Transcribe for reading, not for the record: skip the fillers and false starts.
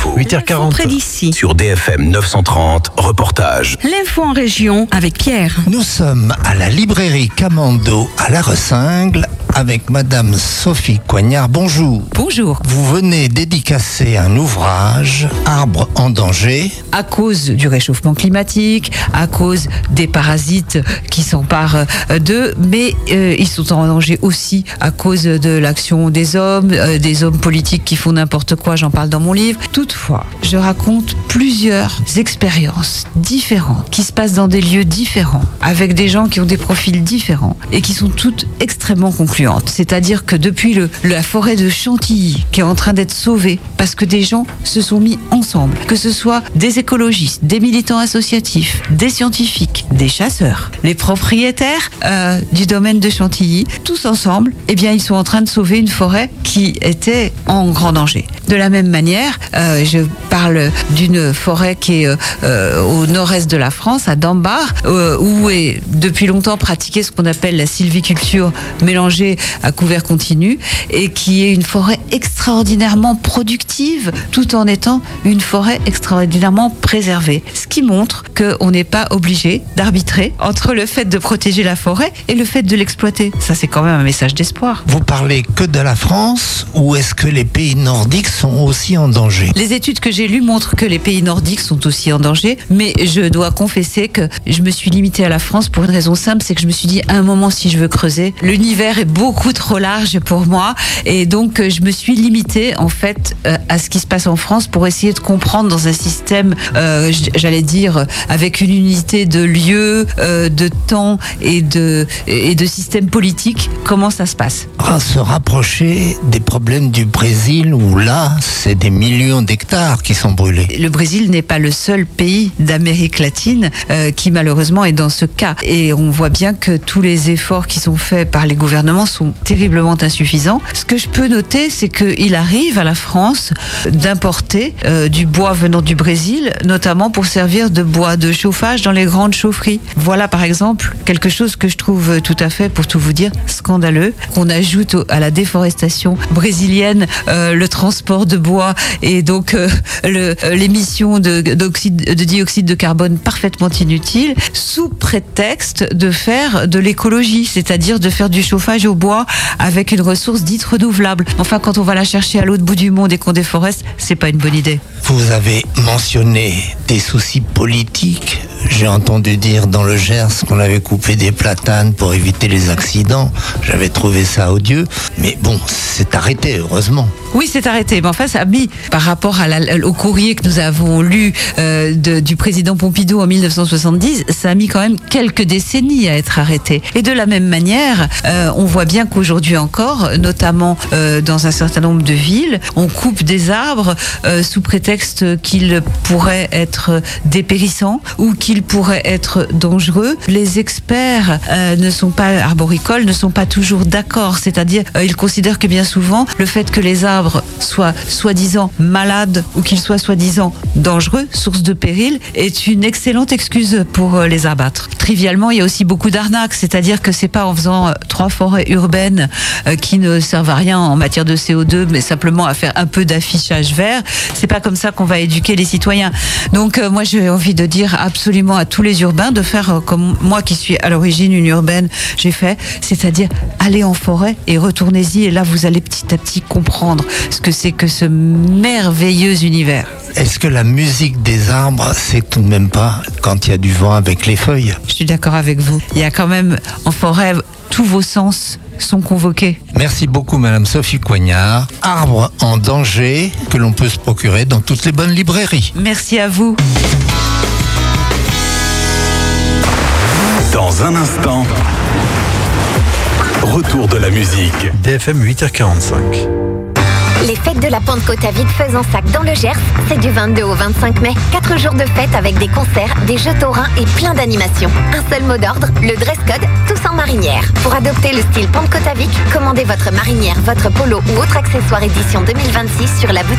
L'info. 8h40. Près d'ici. Sur DFM 930, reportage. L'info en région avec Pierre. Nous sommes à la librairie Camando à La Ressingle avec Madame Sophie Coignard. Bonjour. Bonjour. Vous venez dédicacer un ouvrage, Arbres en danger. À cause du réchauffement climatique, à cause des parasites qui s'emparent d'eux, mais ils sont en danger aussi à cause de l'action des hommes politiques qui font n'importe quoi, j'en parle dans mon livre. Toutefois, je raconte plusieurs expériences différentes qui se passent dans des lieux différents, avec des gens qui ont des profils différents et qui sont toutes extrêmement concluantes. C'est-à-dire que depuis la forêt de Chantilly qui est en train d'être sauvée parce que des gens se sont mis ensemble, que ce soit des écologistes, des militants associatifs, des scientifiques, des chasseurs, les propriétaires du domaine de Chantilly, tous ensemble, eh bien ils sont en train de sauver une forêt qui était en grand danger. De la même manière, je parle d'une forêt qui est au nord-est de la France, à Dambar, où est depuis longtemps pratiquée ce qu'on appelle la sylviculture mélangée à couvert continu, et qui est une forêt extraordinairement productive, tout en étant une forêt extraordinairement préservée. Ce qui montre qu'on n'est pas obligé d'arbitrer entre le fait de protéger la forêt et le fait de l'exploiter. Ça, c'est quand même un message d'espoir. Vous parlez que de la France ou est-ce que les pays nordiques sont aussi en danger? Les études que j'ai lues montrent que les pays nordiques sont aussi en danger, mais je dois confesser que je me suis limitée à la France pour une raison simple, c'est que je me suis dit, à un moment, si je veux creuser, l'univers est beaucoup trop large pour moi, et donc je me suis limitée en fait à ce qui se passe en France pour essayer de comprendre dans un système, j'allais dire, avec une unité de lieu, de temps et de système politique, comment ça se passe. Se rapprocher des problèmes du Brésil où là, c'est des millions d'hectares qui sont brûlés. Le Brésil n'est pas le seul pays d'Amérique latine qui malheureusement est dans ce cas. Et on voit bien que tous les efforts qui sont faits par les gouvernements sont terriblement insuffisants. Ce que je peux noter, c'est qu'il arrive à la France d'importer du bois venant du Brésil, notamment pour servir de bois de chauffage dans les grandes chaufferies. Voilà par exemple quelque chose que je trouve tout à fait, pour tout vous dire, scandaleux, qu'on ajoute à la déforestation brésilienne le transport de bois et donc l'émission de dioxyde de carbone parfaitement inutile, sous prétexte de faire de l'écologie, c'est-à-dire de faire du chauffage au bois avec une ressource dite renouvelable. Enfin, quand on va la chercher à l'autre bout du monde et qu'on déforeste, c'est pas une bonne idée. Vous avez mentionné des soucis politiques. J'ai entendu dire dans le Gers qu'on avait coupé des platanes pour éviter les accidents. J'avais trouvé ça odieux. Mais bon, c'est arrêté, heureusement. Oui, c'est arrêté. Mais enfin, ça a mis, par rapport au courrier que nous avons lu du président Pompidou en 1970, ça a mis quand même quelques décennies à être arrêté. Et de la même manière, on voit bien qu'aujourd'hui encore, notamment dans un certain nombre de villes, on coupe des arbres sous prétexte qu'ils pourraient être dépérissants ou qu'ils pourraient être dangereux. Les experts arboricoles ne sont pas toujours d'accord. C'est-à-dire, ils considèrent que bien souvent, le fait que les arbres soient soi-disant malades ou qu'ils soient soi-disant dangereux, source de péril, est une excellente excuse pour les abattre. Trivialement, il y a aussi beaucoup d'arnaques. C'est-à-dire que c'est pas en faisant 3 forêts urbaines qui ne servent à rien en matière de CO2, mais simplement à faire un peu d'affichage vert. C'est pas comme ça qu'on va éduquer les citoyens. Donc moi, j'ai envie de dire absolument à tous les urbains de faire comme moi qui suis à l'origine une urbaine, j'ai fait, c'est-à-dire aller en forêt et retournez-y, et là vous allez petit à petit comprendre ce que c'est que ce merveilleux univers. Est-ce que la musique des arbres, c'est tout de même pas quand il y a du vent avec les feuilles? Je suis d'accord avec vous. Il y a quand même en forêt, tous vos sens sont convoqués. Merci beaucoup Madame Sophie Coignard. Arbres en danger que l'on peut se procurer dans toutes les bonnes librairies. Merci à vous. Dans un instant, retour de la musique. DFM 8h45. Les fêtes de la Pentecôte à Vic-Fezensac dans le Gers, c'est du 22 au 25 mai. 4 jours de fête avec des concerts, des jeux taurins et plein d'animations. Un seul mot d'ordre, le dress code, tous en marinière. Pour adopter le style Pentecôte à Vic, commandez votre marinière, votre polo ou autre accessoire édition 2026 sur la boutique